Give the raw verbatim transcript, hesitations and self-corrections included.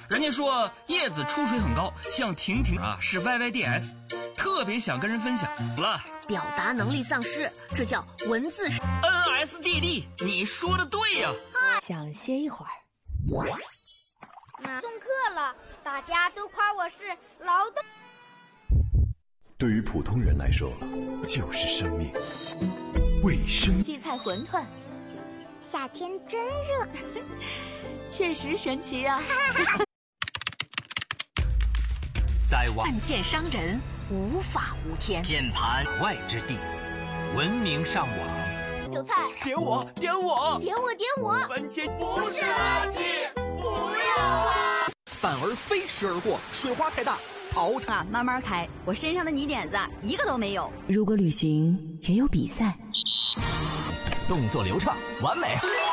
人家说叶子出水很高，像婷婷啊是 Y Y D S， 特别想跟人分享了。 表达能力丧失，这叫文字 N S D D， 你说的对呀、 啊。想歇一会儿。 送课了，大家都夸我是劳动。 对于普通人来说，就是生命。卫生荠菜馄饨， 夏天真热， 确实神奇啊！ 在网万箭伤人，无法无天。 键盘外之地，文明上网。 韭菜， 点我，点我， 点我，点我！ 番茄不是垃圾，不要啊！ 反而飞驰而过，水花太大，淘汰。 啊，慢慢开，我身上的泥点子一个都没有。 如果旅行也有比赛， 动作流畅，完美。